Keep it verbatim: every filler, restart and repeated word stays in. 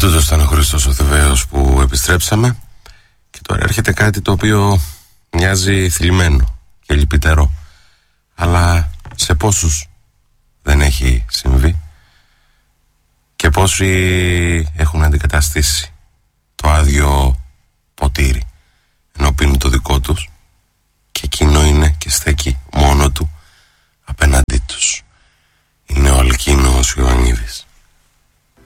τούτος ήταν ο Χριστός ο Θεβαίος που επιστρέψαμε. Και τώρα έρχεται κάτι το οποίο μοιάζει θλιμμένο και λυπητερό. Αλλά σε πόσους δεν έχει συμβεί? Και πόσοι έχουν αντικαταστήσει το άδειο ποτήρι ενώ πίνουν το δικό τους, και εκείνο είναι και στέκει